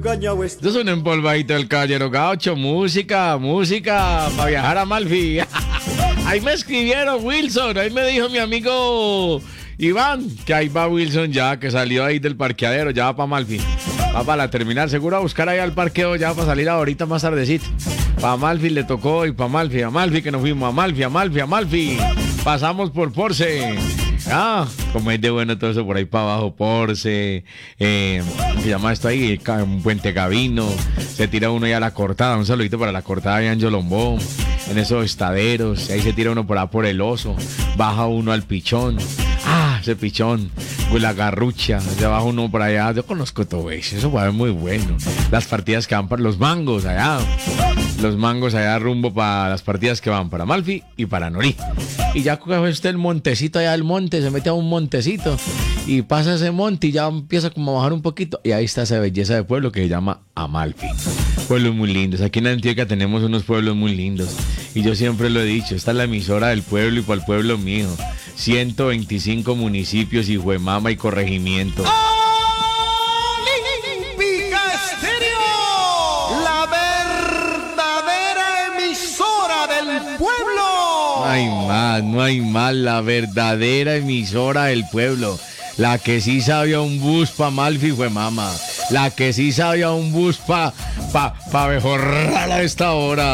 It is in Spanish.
engañado Esto es un empolvadito del caballero gaucho. Música para viajar a Malfi. Ahí me escribieron, Wilson. Ahí me dijo mi amigo Iván que ahí va Wilson ya, que salió ahí del parqueadero, ya va para Malfi. Va para la terminal, seguro a buscar ahí al parqueo ya para salir ahorita más tardecito. Para Malfi le tocó y para Malfi, a Malfi que nos fuimos, a Malfi. Pasamos por Porce. Como es de bueno todo eso por ahí para abajo, Porce, se llama esto ahí, Puente Gavino, se tira uno ya a la cortada, un saludito para la cortada de Angelo Lombón, en esos estaderos, ahí se tira uno por ahí por el Oso, baja uno al Pichón, ese Pichón, pues la Garrucha, se baja uno por allá, yo conozco todo eso va a ser muy bueno, las partidas que van para los mangos allá rumbo para las partidas que van para Malfi y para Norí. Y ya coge usted el montecito allá del monte, se mete a un montecito y pasa ese monte y ya empieza como a bajar un poquito. Y ahí está esa belleza de pueblo que se llama Amalfi. Pueblos muy lindos. Aquí en Antioquia tenemos unos pueblos muy lindos. Y yo siempre lo he dicho, esta es la emisora del pueblo y para el pueblo mío. 125 municipios, hijo de mama y corregimiento. No hay más, la verdadera emisora del pueblo. La que sí sabe a un bus pa' Malfi fue mama. La que sí sabe a un bus pa' mejorrar a esta hora.